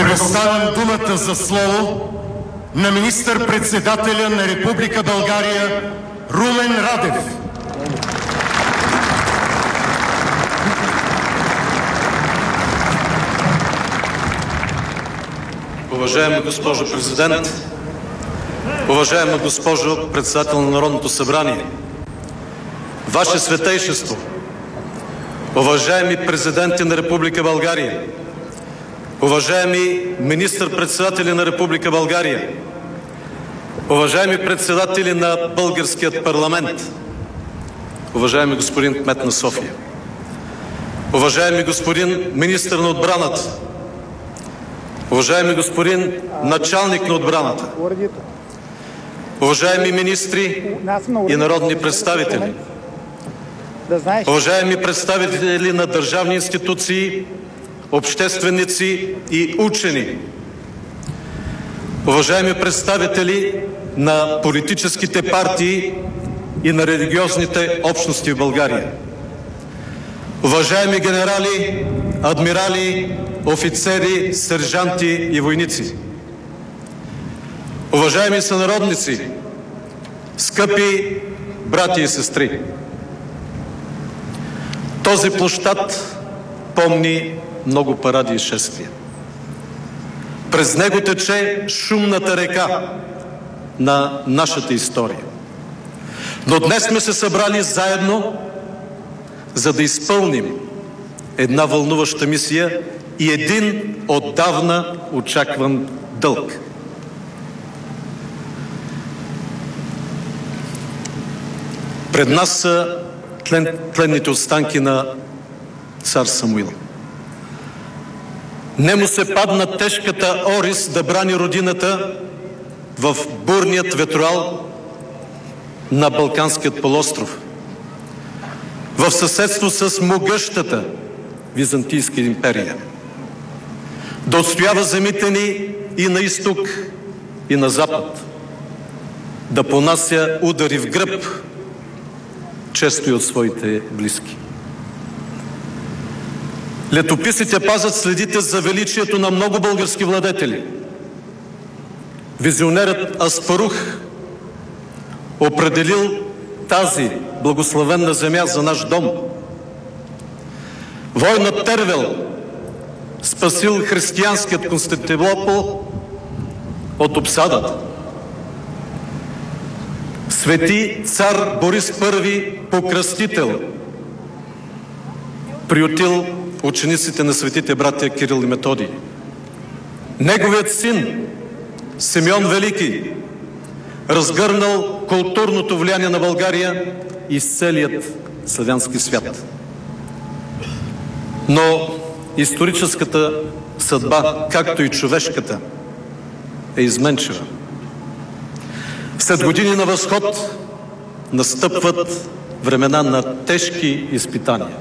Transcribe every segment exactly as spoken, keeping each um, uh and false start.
Предоставям думата за слово на министър-председателя на Република България Румен Радев. Уважаема госпожо президент, уважаема госпожо председател на Народното събрание, Ваше Светейшество, уважаеми президенти на Република България, уважаеми министър-председатели на Република България, уважаеми председатели на българският парламент, уважаеми господин кмет на София, уважаеми господин министър на отбраната, уважаеми господин началник на отбраната, уважаеми министри и народни представители, уважаеми представители на държавни институции, общественици и учени, уважаеми представители на политическите партии и на религиозните общности в България, уважаеми генерали, адмирали, офицери, сержанти и войници, уважаеми сънародници, скъпи брати и сестри! Този площад помни много паради и шествия. През него тече шумната река на нашата история. Но днес сме се събрали заедно, за да изпълним една вълнуваща мисия и един отдавна очакван дълг. Пред нас са тлен, тленните останки на цар Самуил. Нему се падна тежката орис да брани родината в бурният ветроал на Балканският полуостров, в съседство с могъщата Византийска империя. Да отстоява земите ни и на изток, и на запад. Да понася удари в гръб, често и от своите близки. Летописите пазят следите за величието на много български владетели. Визионерът Аспарух определил тази благословенна земя за наш дом. Войнат Тервел спасил християнският Константинопол от обсадата. Свети цар Борис Първи Покръстител приютил учениците на светите братя Кирил и Методий. Неговият син Симеон Велики разгърнал културното влияние на България из целият славянски свят. Но историческата съдба, както и човешката, е изменчива. След години на възход настъпват времена на тежки изпитания.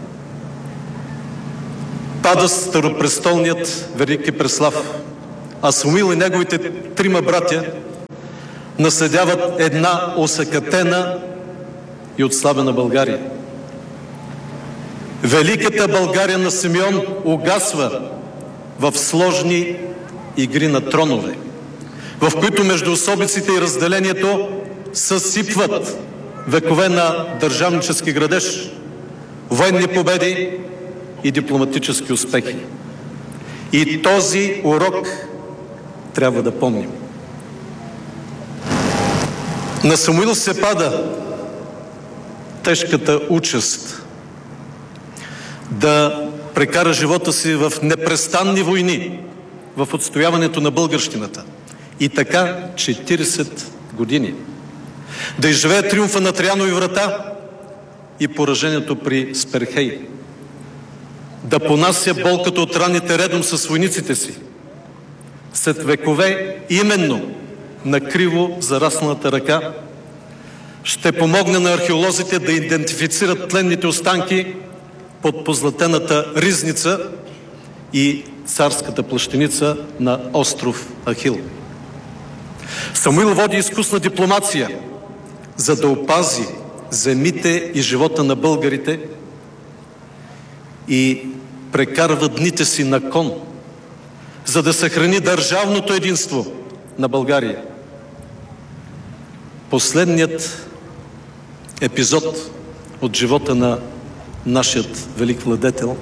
Пада старопрестолният Велики Преслав, а Самуил и неговите трима братя наследяват една осакатена и отслабена България. Великата България на Симеон угасва в сложни игри на тронове, в които между особиците и разделението съсипват векове на държавнически градеж, военни победи и дипломатически успехи. И този урок трябва да помним. На Самуил се пада тежката участ да прекара живота си в непрестанни войни, в отстояването на българщината. И така четиридесет години. Да изживее триумфа на Троянови врата и поражението при Сперхей. Да понася болката от раните редом с войниците си. След векове именно на криво зарасналата ръка ще помогне на археолозите да идентифицират тленните останки под позлатената ризница и царската плащеница на остров Ахил. Самуил води изкусна дипломация, за да опази земите и живота на българите и прекарва дните си на кон, за да съхрани държавното единство на България. Последният епизод от живота на нашият велик владетел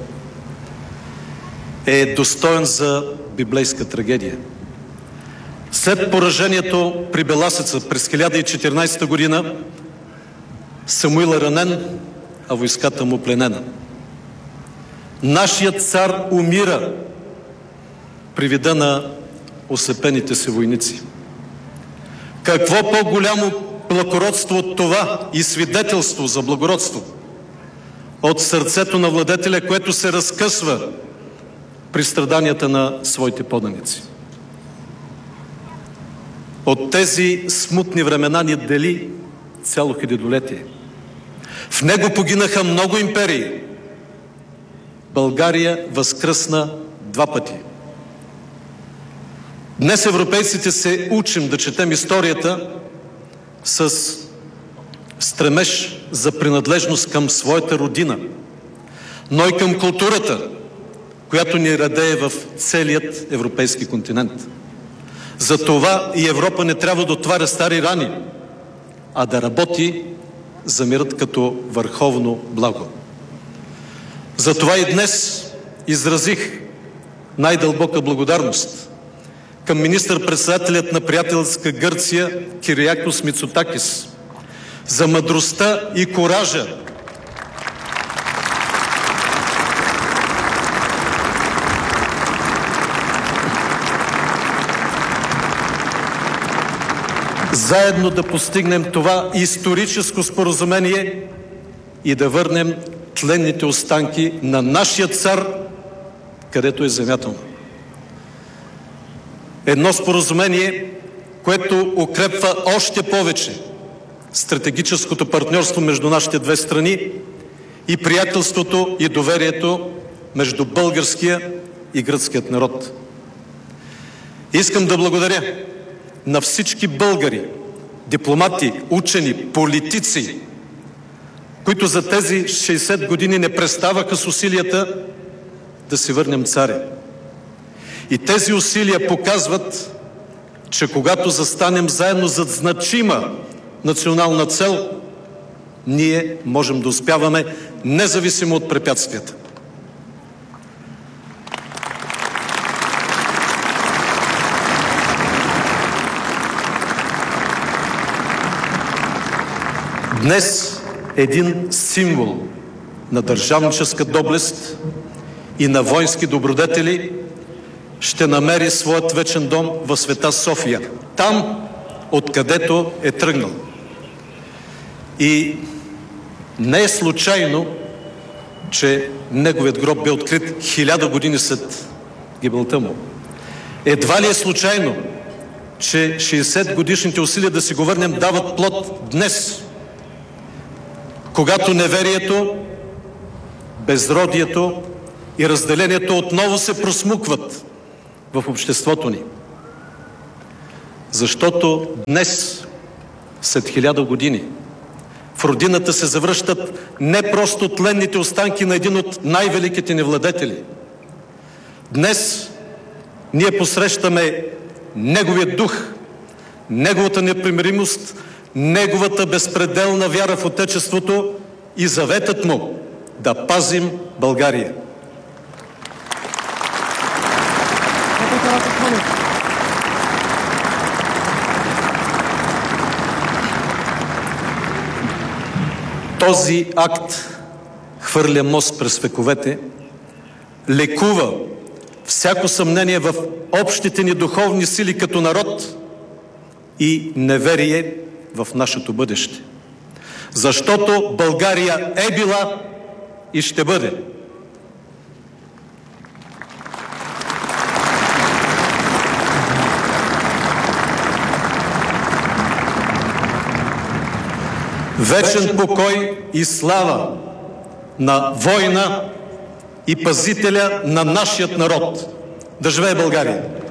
е достоен за библейска трагедия. След поражението при Беласица през хиляда и четиринадесета година Самуил е ранен, а войската му пленена. Нашият цар умира при вида на ослепените си войници. Какво по-голямо благородство от това и свидетелство за благородство от сърцето на владетеля, което се разкъсва при страданията на своите поданици. От тези смутни времена ни дели цяло хилядолетие. В него погинаха много империи. България възкръсна два пъти. Днес европейците се учим да четем историята с стремеж за принадлежност към своята родина, но и към културата, която ни радее в целият европейски континент. Затова и Европа не трябва да отваря стари рани, а да работи за мирът като върховно благо. Затова и днес изразих най-дълбока благодарност към министър-председателят на приятелска Гърция Кириакос Мицотакис за мъдростта и коража, заедно да постигнем това историческо споразумение и да върнем тленните останки на нашия цар, където е земята му. Едно споразумение, което укрепва още повече стратегическото партньорство между нашите две страни и приятелството и доверието между българския и гръцкият народ. Искам да благодаря на всички българи, дипломати, учени, политици, които за тези шейсет години не преставаха с усилията да си върнем царя. И тези усилия показват, че когато застанем заедно зад значима национална цел, ние можем да успяваме независимо от препятствията. Днес един символ на държавническа доблест и на воински добродетели ще намери своят вечен дом в Света София, там, откъдето е тръгнал. И не е случайно, че неговият гроб бе открит хиляда години след гибелта му. Едва ли е случайно, че шейсет годишните усилия да си го върнем дават плод днес, когато неверието, безродието и разделението отново се просмукват в обществото ни. Защото днес, след хиляда години, в родината се завръщат не просто тленните останки на един от най-великите ни владетели. Днес ние посрещаме неговия дух, неговата непримиримост, неговата безпределна вяра в Отечеството и заветът му да пазим България. Този акт хвърля мост през вековете, лекува всяко съмнение в общите ни духовни сили като народ и неверие в нашето бъдеще. Защото България е била и ще бъде. Вечен покой и слава на воина и пазителя на нашият народ. Да живее България!